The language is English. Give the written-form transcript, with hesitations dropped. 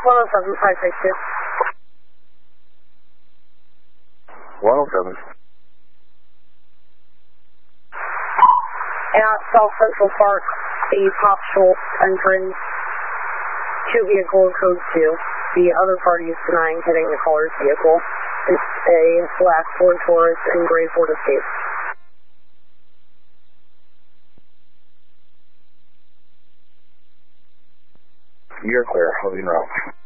107562. 107. At South Central Park, a Pop Schultz entrance, 2 vehicles, code 2. The other party is denying hitting the caller's vehicle. It's a black Ford Taurus and gray Ford Escape. You're clear. Holding route.